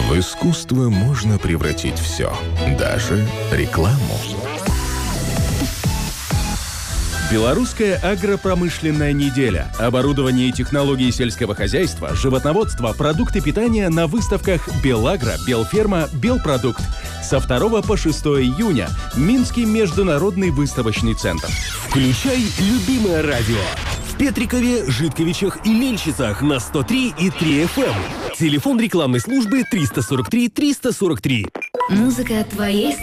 В искусство можно превратить все, даже рекламу. Белорусская агропромышленная неделя. Оборудование и технологии сельского хозяйства, животноводство, продукты питания на выставках «Белагро», «Белферма», «Белпродукт». Со 2 по 6 июня. Минский международный выставочный центр. Включай любимое радио. В Петрикове, Житковичах и Мельчицах на 103 и 3 FM. Телефон рекламной службы 343 343. Музыка твоей